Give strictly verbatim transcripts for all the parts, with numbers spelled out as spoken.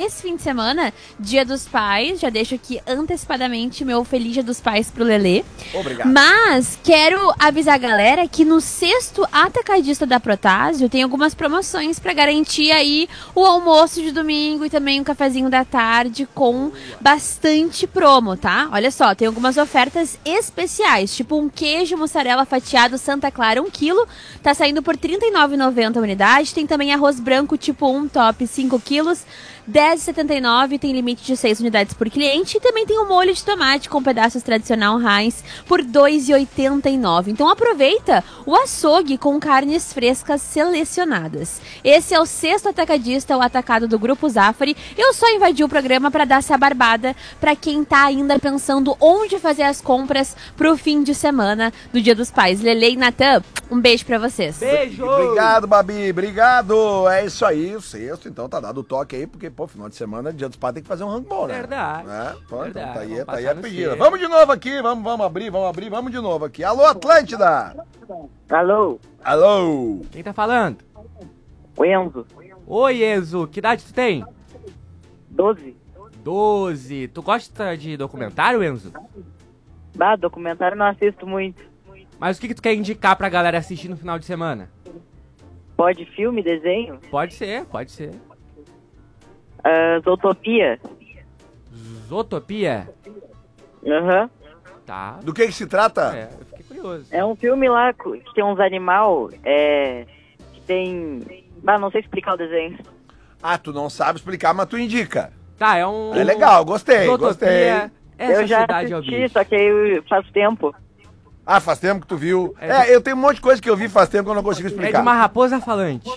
nesse fim de semana, Dia dos Pais. Já deixo aqui antecipadamente meu feliz Dia dos Pais pro Lelê. Obrigado. Mas quero avisar a galera que no sexto atacadista da Protásio tem algumas promoções pra garantir aí o almoço de domingo e também um cafezinho da tarde com bastante promo, tá? Olha só, tem algumas ofertas especiais, tipo um queijo mussarela fatiado Santa Clara um quilo, tá saindo por trinta e nove reais e noventa centavos a unidade. Tem também arroz branco tipo um top cinco quilos, dez reais e setenta e nove centavos, tem limite de seis unidades por cliente. E também tem o molho de tomate com pedaços tradicional Heinz por dois reais e oitenta e nove centavos. Então aproveita o açougue com carnes frescas selecionadas. Esse é o sexto atacadista, o atacado do Grupo Zafari. Eu só invadi o programa para dar essa barbada para quem tá ainda pensando onde fazer as compras pro fim de semana do Dia dos Pais. Lele e Natan, um beijo para vocês. Beijo! Obrigado, Babi, obrigado. É isso aí, o sexto, então tá dado o toque aí, porque, pô, final de semana, Dia dos Pais, tem que fazer um handball, né? Verdade. É, pô, Verdade. então tá aí, Vamos tá aí passar a no pedida. cedo. Vamos de novo aqui, vamos, vamos abrir, vamos abrir, vamos de novo aqui. Alô, Atlântida! Alô, Alô! Quem tá falando? o Enzo, Oi, Enzo. Que idade tu tem? doze. doze. Tu gosta de documentário, Enzo? Bah, documentário não assisto muito. Mas o que, que tu quer indicar pra galera assistir no final de semana? Pode filme, desenho? Pode ser, pode ser. Uh, Zootopia? Zootopia? Aham. Tá. Do que que se trata? É, eu fiquei curioso. É um filme lá co- que tem uns animal, é... que tem... Bah, não sei explicar o desenho. Ah, tu não sabe explicar, mas tu indica. Tá, é um... É legal, gostei, Zootopia, gostei. Essa eu já cidade é o assisti, bicho. só que aí faz tempo. Ah, faz tempo que tu viu. É É, eu tenho um monte de coisa que eu vi faz tempo que eu não consigo É de explicar. uma raposa falante.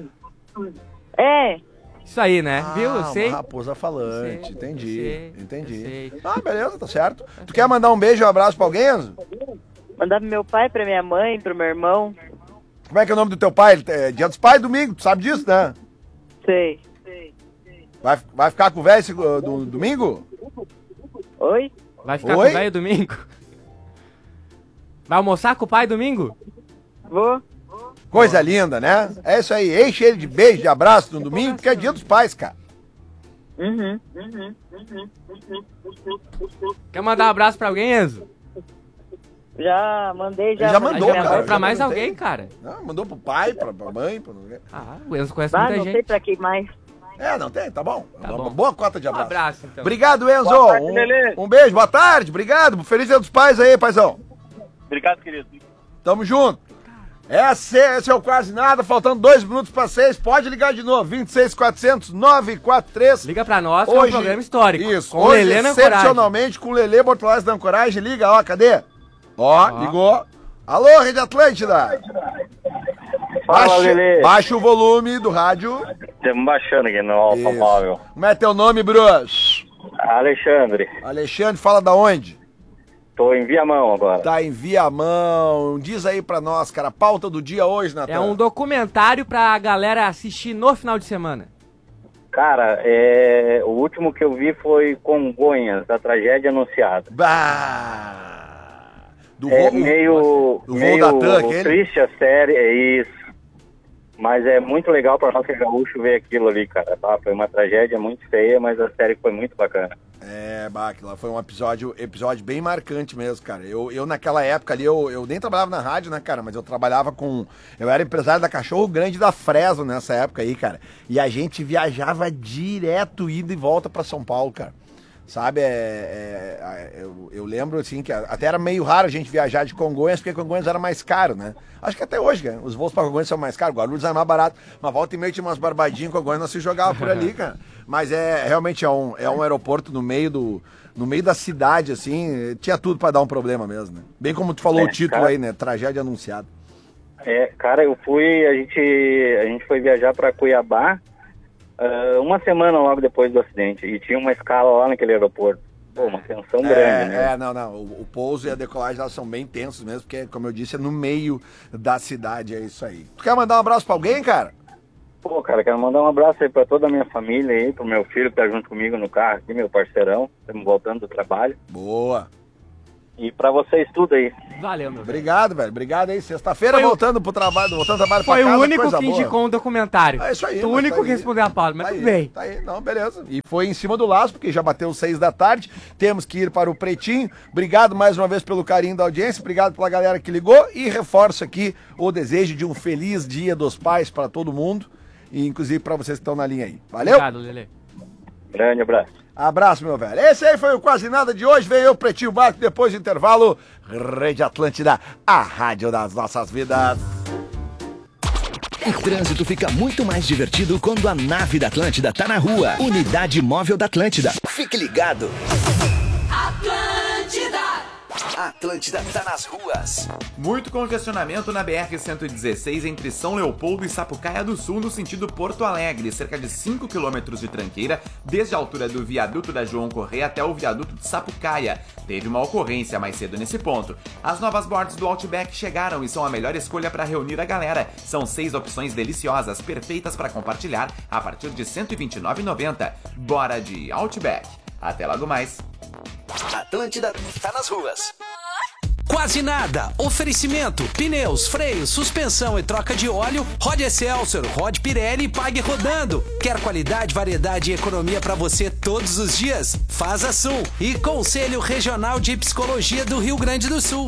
É, Isso aí, né? Ah, Viu? Eu sei. uma raposa falante, Sei, entendi, eu sei, entendi. eu sei. Ah, beleza, tá certo. Tu quer mandar um beijo e um abraço pra alguém, Enzo? mandar pro meu pai, pra minha mãe, pro meu irmão. Como é que é o nome do teu pai? É Dia dos Pais, domingo, tu sabe disso, né? Sei. Vai, vai ficar com o velho esse, uh, do, domingo? Oi? Vai ficar Oi? com o velho domingo? Vai almoçar com o pai domingo? Vou? Coisa linda, né? É isso aí, enche ele de beijo, de abraço no domingo, porque é Dia dos Pais, cara. Uhum. Quer mandar um abraço pra alguém, Enzo? Já mandei, já. Ele já mandei mandou, pra minha cara. mãe. Pra mais já alguém, tem. cara. Não, mandou pro pai, pra, pra mãe, pra ninguém. Ah, o Enzo conhece Ah, muita não sei gente. pra quem mais. É, não tem, tá bom. Tá Uma bom. boa cota de Um abraço. abraço, então. Obrigado, Enzo. Boa tarde, um, Lelê. um beijo, boa tarde, obrigado. Feliz Dia dos Pais aí, paizão. Obrigado, querido. Tamo junto. Esse, esse é o Quase Nada, faltando dois minutos para seis. Pode ligar de novo, vinte e seis, quatrocentos, nove quatro três. Liga pra nós, que é um programa histórico. Isso, Com hoje, Lelê na Ancoragem. excepcionalmente, com o Lelê Bortolazzi da Ancoragem. Liga, ó, cadê? Ó, Ó. ligou. Alô, Rede Atlântida. Fala, Baixa, Lelê. baixa o volume do rádio. Estamos baixando aqui no Alfa Isso. Móvel. Como é teu nome, Bruce? Alexandre, Alexandre, fala da onde? tô em Viamão agora. Tá em Viamão. Diz aí pra nós, cara, a pauta do dia hoje, Natan. É um documentário pra galera assistir no final de semana. Cara, é, o último que eu vi foi Congonhas, a tragédia anunciada. Bah! Do É voo- meio, do voo meio da TAM, aquele? triste a série, é isso. Mas é muito legal pra nós que é gaúcho ver aquilo ali, cara. Tá? Foi uma tragédia muito feia, mas a série foi muito bacana. É, bah, aquilo lá foi um episódio, episódio bem marcante mesmo, cara. Eu, eu naquela época ali, eu, eu nem trabalhava na rádio, né, cara? Mas eu trabalhava com... Eu era empresário da Cachorro Grande da Fresno nessa época aí, cara. E a gente viajava direto, ida e volta pra São Paulo, cara. Sabe, é, é, eu, eu lembro, assim, que até era meio raro a gente viajar de Congonhas, porque Congonhas era mais caro, né? Acho que até hoje, cara, os voos pra Congonhas são mais caros, Guarulhos era mais barato, mas volta e meio tinha umas barbadinhas em Congonhas, nós se jogava por ali, cara. Mas é, realmente é um, é um aeroporto no meio do, no meio da cidade, assim, tinha tudo pra dar um problema mesmo, né? Bem como tu falou É, o título cara. aí, né? Tragédia anunciada. É, cara, eu fui, a gente, a gente foi viajar pra Cuiabá ah, uma semana logo depois do acidente e tinha uma escala lá naquele aeroporto. Pô, uma tensão É, grande, né? é, não, não. O, o pouso e a decolagem elas são bem tensos mesmo, porque, como eu disse, é no meio da cidade, é isso aí. Tu quer mandar um abraço pra alguém, cara? Pô, cara, quero mandar um abraço aí pra toda a minha família aí, pro meu filho que tá junto comigo no carro aqui, meu parceirão. Estamos voltando do trabalho. Boa. E pra vocês tudo aí. Valeu, meu velho. Obrigado, velho. Obrigado aí. Sexta-feira Foi o- voltando pro trabalho, voltando pro trabalho Foi pra casa, o único coisa que boa. indicou um documentário. É isso aí. O mas único tá que aí. respondeu a Paulo, mas Tá tudo aí, bem. Tá aí, não, beleza. E foi em cima do laço, porque já bateu seis da tarde. Temos que ir para o Pretinho. Obrigado mais uma vez pelo carinho da audiência. Obrigado pela galera que ligou. E reforço aqui o desejo de um feliz Dia dos Pais para todo mundo. E inclusive para vocês que estão na linha aí. Valeu? Obrigado, Lelê. Grande abraço. Abraço, meu velho. Esse aí foi o Quase Nada de hoje. Veio o Pretinho Básico depois do intervalo. Rede Atlântida, a rádio das nossas vidas. O trânsito fica muito mais divertido quando a nave da Atlântida tá na rua. Unidade Móvel da Atlântida. Fique ligado. Atlântida! A Atlântida tá nas ruas. Muito congestionamento na B R cento e dezesseis entre São Leopoldo e Sapucaia do Sul no sentido Porto Alegre, cerca de cinco quilômetros de tranqueira, desde a altura do viaduto da João Corrêa até o viaduto de Sapucaia. Teve uma ocorrência mais cedo nesse ponto. As novas boards do Outback chegaram e são a melhor escolha para reunir a galera. São seis opções deliciosas, perfeitas para compartilhar, a partir de cento e vinte e nove reais e noventa centavos. Bora de Outback. Até logo mais. Atlântida tá nas ruas. Quase Nada. Oferecimento: pneus, freios, suspensão e troca de óleo. Rode Excelsior, Rode Pirelli e pague rodando. Quer qualidade, variedade e economia pra você todos os dias? Faz a Sul. E Conselho Regional de Psicologia do Rio Grande do Sul.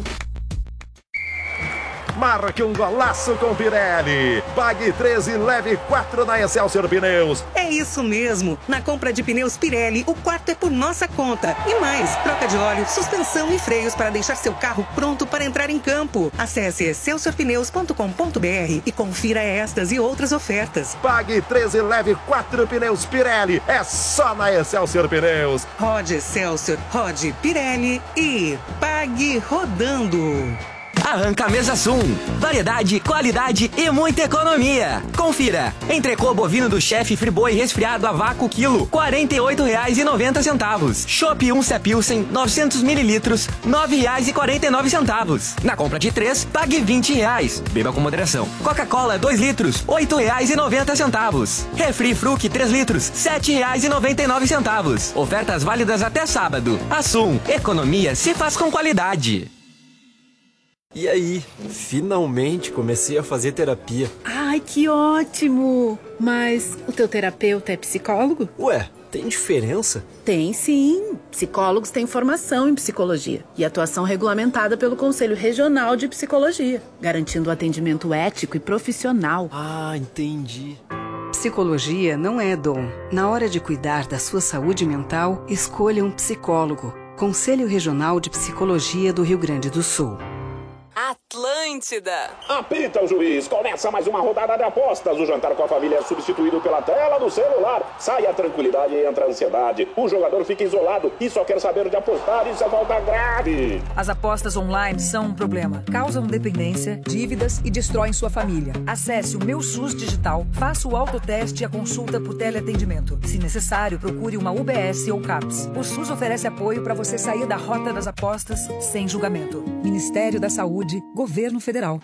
Marque um golaço com Pirelli. Pague treze e leve quatro na Excelsior Pneus. É isso mesmo. Na compra de pneus Pirelli, o quarto é por nossa conta. E mais, troca de óleo, suspensão e freios para deixar seu carro pronto para entrar em campo. Acesse excelsior pneus ponto com ponto b r e confira estas e outras ofertas. Pague treze e leve quatro pneus Pirelli. É só na Excelsior Pneus. Rode Excelsior, Rode Pirelli e pague rodando. Arranca Mesa Sum. Variedade, qualidade e muita economia. Confira. Entrecô bovino do chefe Friboi resfriado a vácuo quilo, quarenta e oito reais e noventa centavos. Chopp Unce Pilsen, novecentos mililitros, nove reais e quarenta e nove centavos. Na compra de três, pague vinte reais. Beba com moderação. Coca-Cola dois litros, oito reais e noventa centavos. Refri Fruc três litros, sete reais e noventa e nove centavos. Ofertas válidas até sábado. Assum. Economia se faz com qualidade. E aí, finalmente comecei a fazer terapia. Ai, que ótimo! Mas o teu terapeuta é psicólogo? Ué, tem diferença? Tem sim. Psicólogos têm formação em psicologia e atuação regulamentada pelo Conselho Regional de Psicologia, garantindo atendimento ético e profissional. Ah, entendi. Psicologia não é dom. Na hora de cuidar da sua saúde mental, escolha um psicólogo. Conselho Regional de Psicologia do Rio Grande do Sul. Atlântida. Apita o juiz, começa mais uma rodada de apostas. O jantar com a família é substituído pela tela do celular. Sai a tranquilidade e entra a ansiedade. O jogador fica isolado e só quer saber de apostar. Isso é falta grave. As apostas online são um problema. Causam dependência, dívidas e destroem sua família. Acesse o Meu SUS Digital, faça o autoteste e a consulta por teleatendimento. Se necessário, procure uma U B S ou CAPS. O SUS oferece apoio para você sair da rota das apostas sem julgamento. Ministério da Saúde, Governo Federal.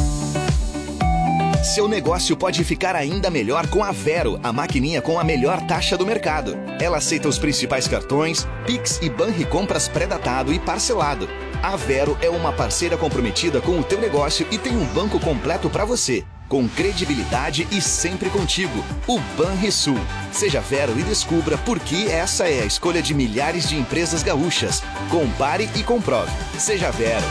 Seu negócio pode ficar ainda melhor com a Vero, a maquininha com a melhor taxa do mercado. Ela aceita os principais cartões, Pix e Banricompras pré-datado e parcelado. A Vero é uma parceira comprometida com o teu negócio e tem um banco completo para você, com credibilidade e sempre contigo. O Banrisul. Seja Vero e descubra por que essa é a escolha de milhares de empresas gaúchas. Compare e comprove. Seja Vero.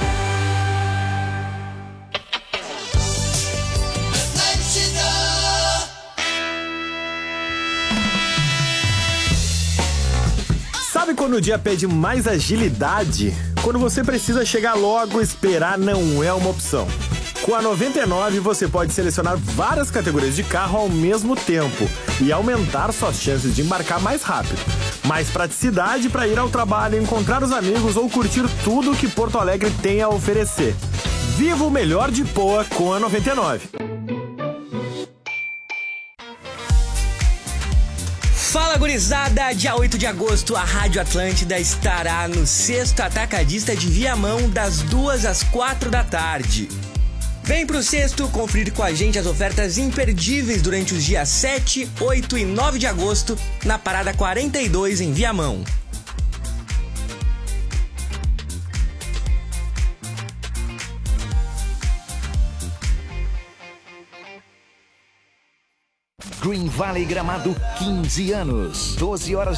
Sabe quando o dia pede mais agilidade? Quando você precisa chegar logo, esperar não é uma opção. Com a noventa e nove você pode selecionar várias categorias de carro ao mesmo tempo e aumentar suas chances de embarcar mais rápido. Mais praticidade para ir ao trabalho, encontrar os amigos ou curtir tudo que Porto Alegre tem a oferecer. Viva o melhor de Poa com a noventa e nove. Fala, gurizada! Dia oito de agosto, a Rádio Atlântida estará no Sexto Atacadista de Viamão, das duas às quatro da tarde. Vem pro Sexto conferir com a gente as ofertas imperdíveis durante os dias sete, oito e nove de agosto, na Parada quarenta e dois, em Viamão. Green Valley Gramado, quinze anos. doze horas